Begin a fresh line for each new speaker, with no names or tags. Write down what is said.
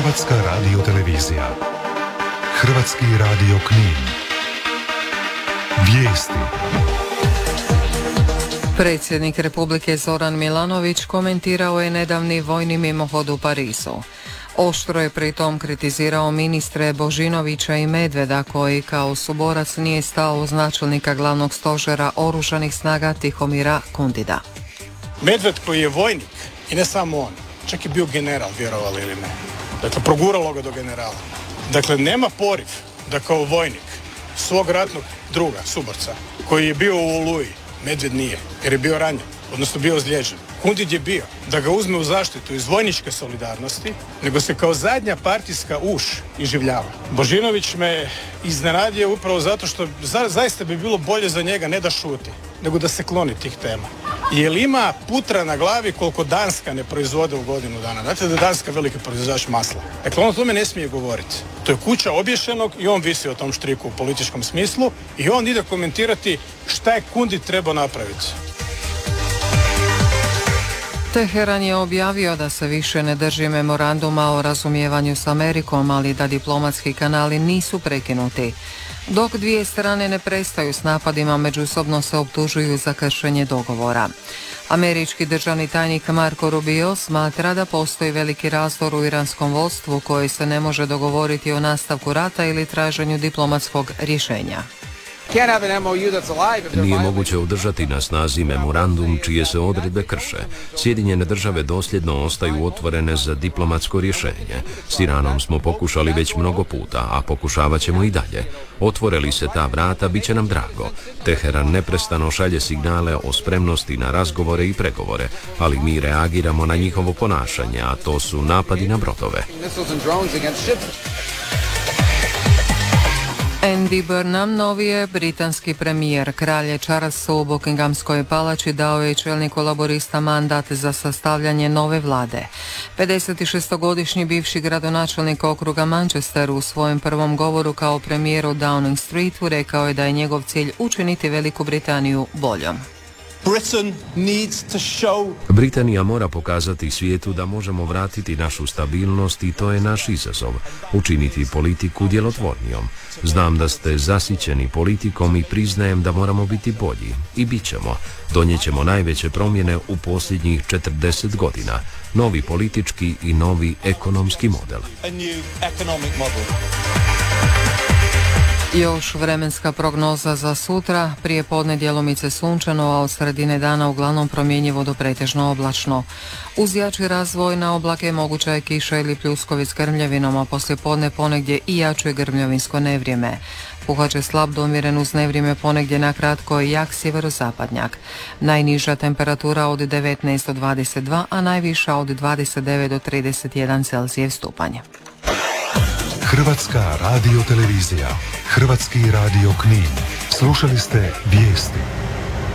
Hrvatska radiotelevizija. Hrvatski radio Knin. Vijesti.
Predsjednik Republike Zoran Milanović komentirao je nedavni vojni mimohod u Parizu. Oštro je pritom kritizirao ministre Božinovića i Medveda koji kao suborac nije stao uz načelnika glavnog stožera oružanih snaga Tihomira Kundida.
Medved koji je vojnik i ne samo on, čak je bio general, vjerovali ili ne. Dakle, proguralo ga do generala. Dakle, nema poriv da kao vojnik svog ratnog druga, suborca, koji je bio u Oluji, Medved nije, jer je bio ranjen, odnosno bio ozlijeđen. Kundid je bio da ga uzme u zaštitu iz vojničke solidarnosti, nego se kao zadnja partijska uš iživljava. Božinović me iznenadio upravo zato što zaista bi bilo bolje za njega ne da šuti, nego da se kloni tih tema. Jer ima putra na glavi koliko Danska ne proizvode u godinu dana. Znate da je Danska veliki proizvođač masla. Dakle, on o tome ne smije govoriti. To je kuća obješenog i on visi o tom štriku u političkom smislu i on ide komentirati šta je Kundid trebao napraviti.
Teheran je objavio da se više ne drži memoranduma o razumijevanju s Amerikom, ali da diplomatski kanali nisu prekinuti. Dok dvije strane ne prestaju s napadima, međusobno se optužuju za kršenje dogovora. Američki državni tajnik Marco Rubio smatra da postoji veliki razdor u iranskom vodstvu koji se ne može dogovoriti o nastavku rata ili traženju diplomatskog rješenja.
Nije moguće održati na snazi memorandum čije se odredbe krše. Sjedinjene države dosljedno ostaju otvorene za diplomatsko rješenje. S Iranom smo pokušali već mnogo puta, a pokušavat ćemo i dalje. Otvore li se ta vrata, bit će nam drago. Teheran neprestano šalje signale o spremnosti na razgovore i pregovore, ali mi reagiramo na njihovo ponašanje, a to su napadi na brodove.
Andy Burnham, novi je britanski premijer. Kralj Charles u Buckinghamskoj palači dao je čelniku laborista mandat za sastavljanje nove vlade. 56-godišnji bivši gradonačelnik okruga Manchester u svojem prvom govoru kao premijer u Downing Streetu rekao je da je njegov cilj učiniti Veliku Britaniju boljom.
Britanija mora pokazati svijetu da možemo vratiti našu stabilnost i to je naš izazov, učiniti politiku djelotvornijom. Znam da ste zasićeni politikom i priznajem da moramo biti bolji. I bit ćemo. Donijet ćemo najveće promjene u posljednjih 40 godina. Novi politički i novi ekonomski model.
Još vremenska prognoza za sutra, prije podne djelomice sunčano, a od sredine dana uglavnom promjenjivo do pretežno oblačno. Uz jači razvoj na oblake moguća je kiša ili pljuskovi s grmljavinom, a poslije podne ponegdje i jače grmljavinsko nevrijeme. Puhat će slab do umjeren uz nevrijeme, ponegdje na kratko i jak sjeverozapadnjak. Najniža temperatura od 19 do 22, a najviša od 29 do 31 Celzijev stupanj.
Hrvatska radiotelevizija. Hrvatski radio Knin. Slušali ste vijesti.